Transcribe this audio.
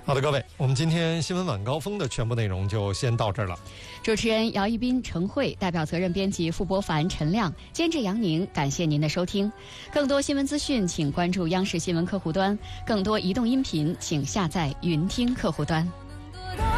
好的，各位，我们今天新闻晚高峰的全部内容就先到这儿了。 主持人姚一斌、程慧，代表责任编辑付博凡、陈亮，监制杨宁，感谢您的收听。更多新闻资讯，请关注央视新闻客户端；更多移动音频，请下载云听客户端。